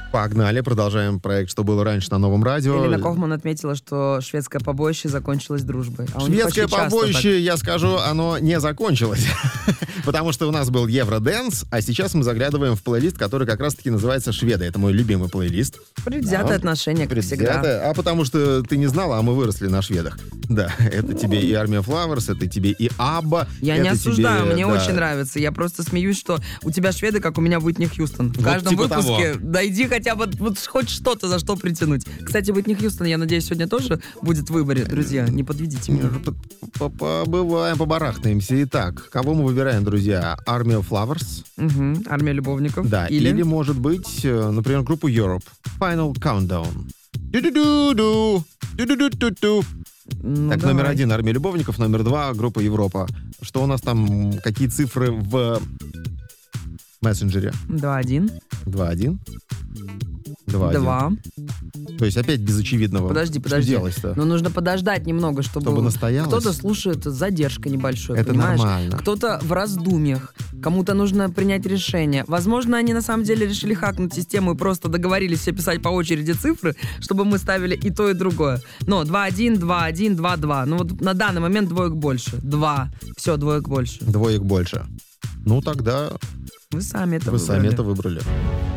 Погнали, продолжаем проект «Что было раньше» на Новом радио. Элина Кофман отметила, что шведское побоище закончилось дружбой. Шведское побоище, я скажу, оно не закончилось. Потому что у нас был Евродэнс, а сейчас мы заглядываем в плейлист, который как раз-таки называется «Шведы». Это мой любимый плейлист. Предвзятое отношение, как всегда. А потому что ты не знала, а мы выросли на шведах. Да, это тебе и Army of Flowers, это тебе и Абба. Я не осуждаю, мне очень нравится. Я просто смеюсь, что у тебя шведы, как у меня Уитни Хьюстон. В каждом выпуске найди хотя бы вот хоть что-то, за что притянуть. Кстати, Уитни Хьюстон, я надеюсь, сегодня тоже будет в выборе. Друзья, не подведите меня. Побываем, побарахтаемся. Итак, кого мы выбираем, друзья? Army of Flowers. Армия любовников. Да, или может быть, например, группу Europe. Final Countdown. Ду-ду-ду-ду. Ду-ду-ду-ду-ду. Так, номер 1 «Армия любовников», номер 2 группа «Европа». Что у нас там, какие цифры в мессенджере? 2-1. 2-1. 2. То есть опять без очевидного. Подожди. Что делать-то? Но нужно подождать немного, чтобы настоялось. Кто-то слушает с задержкой небольшой, это понимаешь? Нормально. Кто-то в раздумьях, кому-то нужно принять решение. Возможно, они на самом деле решили хакнуть систему и просто договорились все писать по очереди цифры, чтобы мы ставили и то, и другое. Но 2-1, 2-1, 2-2. Ну вот на данный момент двоек больше. 2. Все, двоек больше. Двоек больше. Ну тогда Вы сами это выбрали.